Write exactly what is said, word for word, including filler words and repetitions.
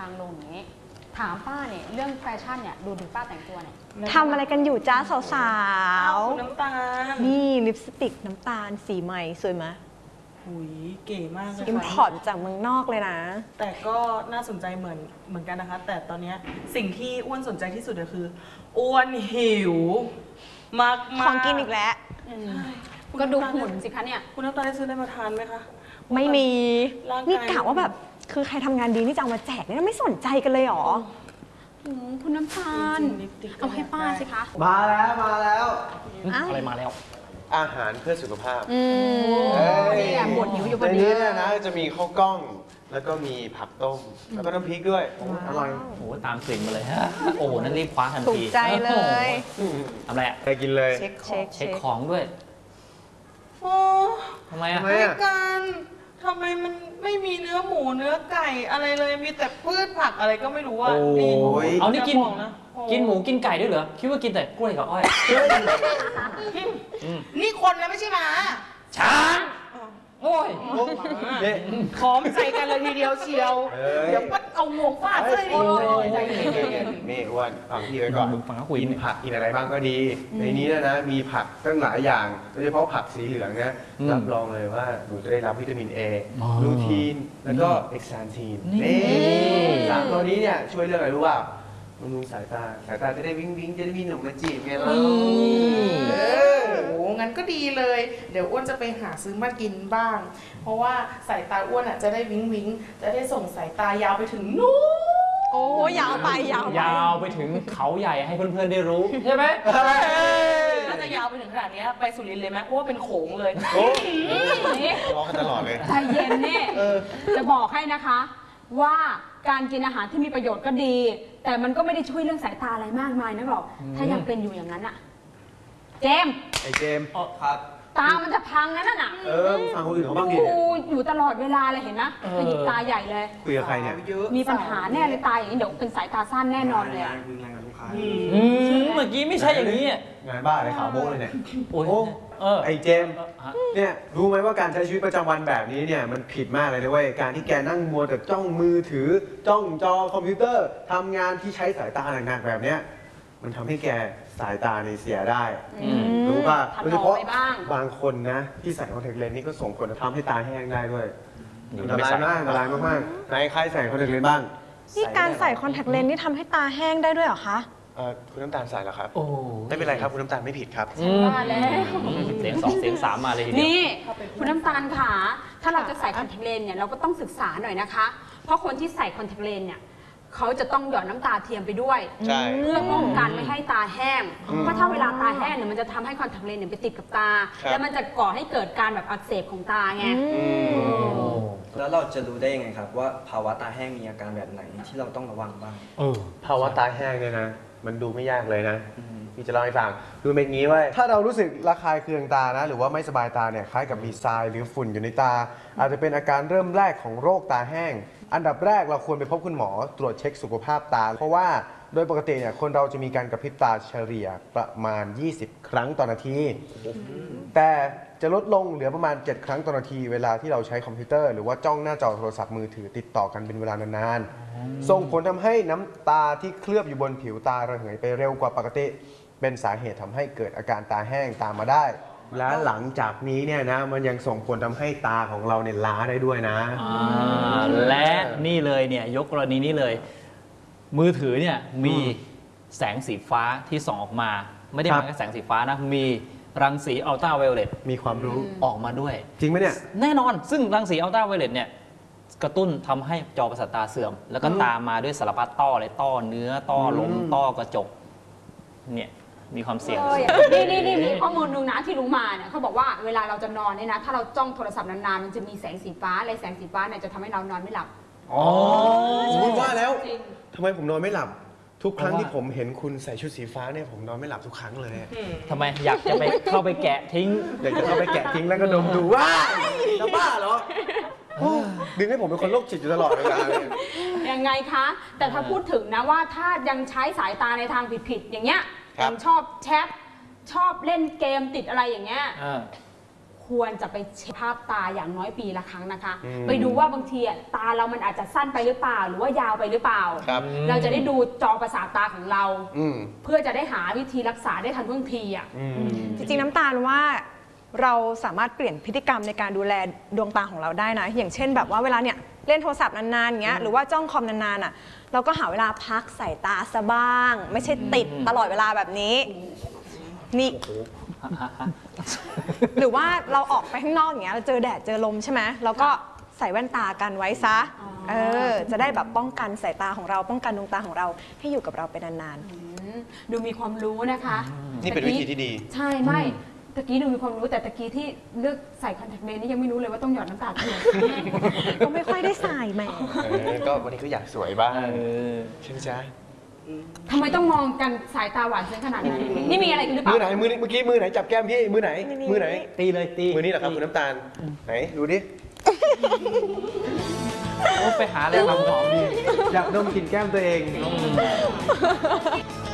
างลงอย่างนี้ถามป้าเนี่ยเรื่องแฟชั่นเนี่ยดูถึงป้าแต่งตัวเนี่ยทำอะไรกันอยู่จ้าสาวๆน้ำตาลนี่ลิปสติกน้ำตาลสีใหม่สวยไหมหุยเก๋มากเลยอิมพอร์ตจากเมืองนอกเลยนะแต่ก็น่าสนใจเหมือนเหมือนกันนะคะแต่ตอนนี้สิ่งที่อ้วนสนใจที่สุดก็คืออ้วนหิวมากๆของกินอีกแล้วก็ดูหุ่นสิคะเนี่ยคุณน้ำตาลได้ซื้ออะไรมาทานไหมคะไม่มีนี่กะว่าแบบคือใครทำงานดีนี่จะเอามาแจกนี่ไม่สนใจกันเลยหรอคุณน้ำตาลเอาให้ป้าสิคะมาแล้วมาแล้วอะไรมาแล้วอาหารเพื่อสุขภาพนี่บดหิวอยู่พอดีในนี้เนี่ยนะจะมีข้าวกล้องแล้วก็มีผักต้มแล้วก็น้ำพริกด้วยอร่อยโอ้โหตามกลิ่นมาเลยฮะโอ้โหนั่นรีบคว้าทันทีถูกใจเลยทำอะไรอ่ะไปกินเลยเช็คเช็คของด้วยโอ้ทำไมอ่ะกันทำไมมันไม่มีเนื้อหมูเนื้อไก่อะไรเลยมีแต่พืชผักอะไรก็ไม่รู้อ่ะนี่เอานี่กินกินหมูกินไก่ด้วยเหรอคิดว่ากินแต่กล้วยกับอ้อยนี่คนนะไม่ใช่หมาช้างโอ้ยพร้อมใจกันเลยทีเดียวเชียวเดี๋ยวปัดเอาหมวกฟาดเลยนี่อ้วนฟังพี่ไว้ก่อนกินผักกินอะไรบ้างก็ดีในนี้นะนะมีผักตั้งหลายอย่างโดยเฉพาะผักสีเหลืองนะรับรองเลยว่าหนูจะได้รับวิตามินเอลูทีนแล้วก็เอ็กซานทีนนี่สามตัวนี้เนี่ยช่วยเรื่องอะไรรู้ป่าวบำรุงสายตาสายตาจะได้วิ่งวิ่งจะได้มีหนุ่มมาจีบไงล่ะโอ้งั้นก็ดีเลยเดี๋ยวอ้วนจะไปหาซื้อมากินบ้างเพราะว่าสายตาอ้วนอ่ะจะได้วิ่งวิ่งจะได้ส่งสายตายาวไปถึงนู้นโอ้ยาวไปยาวยาวไปถึงเขาใหญ่ให้เพื่อนๆได้รู้ใช่ไหมถ้าจะยาวไปถึงขนาดนี้ไปสุรินทร์เลยไหมเพราะว่าเป็นโขงเลยร้องกันตลอดเลยใจเย็นนี่จะบอกให้นะคะว่าการกินอาหารที่มีประโยชน์ก็ดีแต่มันก็ไม่ได้ช่วยเรื่องสายตาอะไรมากมายนักหรอกถ้ายังเป็นอยู่อย่างนั้นอะเจมไอเจมครับตามันจะพังนั่นน่ะเออฟังคนอื่นเขาบ้างดิดูอยู่ตลอดเวลาเลยเห็นนะขยิบตาใหญ่เลยคุยกับใครเนี่ยมีปัญหาแน่เลยตาอย่างนี้เดี๋ยวเป็นสายตาสั้นแน่นอนเลยเมื่อกี้ไม่ใช่อย่างนี้งานบ้าอะไรขาวโม้เลยเนี่ยโอ้ไอเจมเนี่ยรู้ไหมว่าการใช้ชีวิตประจำวันแบบนี้เนี่ยมันผิดมากเลยนะเว้ยการที่แกนั่งมัวแต่จ้องมือถือจ้องจอคอมพิวเตอร์ทำงานที่ใช้สายตาหนักๆแบบเนี้ยมันทำให้แกสายตาเนี่ยเสียได้รู้ป่ะโดยเฉพาะบางคนนะที่ใส่คอนแทคเลนส์นี่ก็ส่งผลทำให้ตาแห้งได้ด้วยอันตรายมากอันตรายมากๆไหนใครใส่คอนแทคเลนส์บ้างนี่การใส่คอนแทคเลนส์นี่ทำให้ตาแห้งได้ด้วยเหรอคะคุณน้ำตาลใส่แล้วครับไม่เป็นไรครับคุณน้ำตาลไม่ผิดครับมาแล้วเสียงสองเสียงสามมาเลยทีเดียวนี่คุณน้ำตาลค่ะถ้าเราจะใส่คอนแทคเลนส์เนี่ยเราก็ต้องศึกษาหน่อยนะคะเพราะคนที่ใส่คอนแทคเลนส์เนี่ยเขาจะต้องหยอดน้ำตาเทียมไปด้วยเพื่อป้องกันไม่ให้ตาแห้งเพราะถ้าเวลาตาแห้งเนี่ยมันจะทำให้คอนแทคเลนส์เนี่ยไปติดกับตาแล้วมันจะก่อให้เกิดการแบบอักเสบของตาไงแล้วเราจะรู้ได้ยังไงครับว่าภาวะตาแห้งมีอาการแบบไหนที่เราต้องระวังบ้างภาวะตาแห้งเนี่ยนะมันดูไม่ยากเลยนะพี่จะเล่าให้ฟังคือเป็นงี้ว่าถ้าเรารู้สึกระคายเคืองตานะหรือว่าไม่สบายตาเนี่ยคล้ายกับมีทรายหรือฝุ่นอยู่ในตาอาจจะเป็นอาการเริ่มแรกของโรคตาแห้งอันดับแรกเราควรไปพบคุณหมอตรวจเช็คสุขภาพตาเพราะว่าโดยปกติเนี่ยคนเราจะมีการกระพริบตาเฉลี่ยประมาณยี่สิบครั้งต่อนาทีแต่จะลดลงเหลือประมาณเจ็ดครั้งต่อนาทีเวลาที่เราใช้คอมพิวเตอร์หรือว่าจ้องหน้าจอโทรศัพท์มือถือติดต่อกันเป็นเวลานานๆส่งผลทำให้น้ำตาที่เคลือบอยู่บนผิวตาระเหยไปเร็วกว่าปกติเป็นสาเหตุทำให้เกิดอาการตาแห้งตามมาได้และหลังจากนี้เนี่ยนะมันยังส่งผลทำให้ตาของเราเนี่ยล้าได้ด้วยนะและนี่เลยเนี่ยยกกรณีนี้เลยมือถือเนี่ยมีแสงสีฟ้าที่ส่องออกมาไม่ได้มาแค่แสงสีฟ้านะมีรังสีอัลตราไวโอเลตมีความรู้ออกมาด้วยจริงไหมเนี่ยแน่นอนซึ่งรังสีอัลตราไวโอเลตเนี่ยกระตุ้นทำให้จอประสาทตาเสื่อมแล้วก็ตามมาด้วยสารพัดต้อเลยต้อเนื้อต้อลมต้อกระจกเนี่ยมีความเสี่ยงนี่นี่นี่มีข้อมูลนึงนะที่รู้มาเนี่ยเขาบอกว่าเวลาเราจะนอนเนี่ยนะถ้าเราจ้องโทรศัพท์นานๆมันจะมีแสงสีฟ้าอะไรแสงสีฟ้าเนี่ยจะทำให้เรานอนไม่หลับอ๋อคุณว่าแล้วทำไมผมนอนไม่หลับทุกครั้งที่ผมเห็นคุณใส่ชุดสีฟ้าเนี่ยผมนอนไม่หลับทุกครั้งเลยทำไมอยากจะไปเข้าไปแกะทิ้งอยากจะเข้าไปแกะทิ้งแล้วก็ดมดูว่าจะบ้าเหรอดึงให้ผมเป็นคนโรคจิตอยู่ตลอดเวลาเลยยังไงคะแต่ถ้าพูดถึงนะว่าถ้ายังใช้สายตาในทางผิดๆอย่างเงี้ยยังชอบแชทชอบเล่นเกมติดอะไรอย่างเงี้ยคควรจะไปเช็คภาพตาอย่างน้อยปีละครั้งนะคะอืมไปดูว่าบางทีอะตาเรามันอาจจะสั้นไปหรือเปล่า หรือว่ายาวไปหรือเปล่าครับเราจะได้ดูจอประสาทตาของเราอืมเพื่อจะได้หาวิธีรักษาได้ทันท่วงทีอ่ะอืมจริงๆน้ำตาลว่าเราสามารถเปลี่ยนพฤติกรรมในการดูแลดวงตาของเราได้นะ อย่างเช่นแบบว่าเวลาเนี่ยเล่นโทรศัพท์นานๆอย่างเงี้ยหรือว่าจ้องคอมนานๆอ่ะเราก็หาเวลาพักสายตาซะบ้าง ไม่ใช่ติดตลอดเวลาแบบนี้นี่หรือว่าเราออกไปข้างนอกอย่างเงี้ยเราเจอแดดเจอลมใช่ไหมเราก็ใส่แว่นตากันไว้ซะเออจะได้แบบป้องกันสายตาของเราป้องกันดวงตาของเราให้อยู่กับเราไปนานอืมดูมีความรู้นะคะนี่เป็นวิธีที่ดีใช่ไม่ตะกี้ดูมีความรู้แต่ตะกี้ที่เลือกใส่คอนแทคเลนส์นี่ยังไม่รู้เลยว่าต้องหยอดน้ำตาเทียมๆ ก็ไม่ค่อยได้ใส่แหมเออ ก็วันนี้ก็อยากสวยบ้างเออใช่ไหมจ๊ะทำไมต้องมองกันสายตาหวานซึ้งขนาดนั้นนี่มีอะไรกันหรือเปมืล่าอไหน มือนี้เมื่อกี้มือไหนจับแก้มพี่ มือไหน มือไหนตีเลยตีมือนี้เหรอครับคุณน้ำตาล ไหน ดูดิโอ้ไปหาอะไรทำหอมดีอยากดมกลิ่นแก้มตัวเองอืม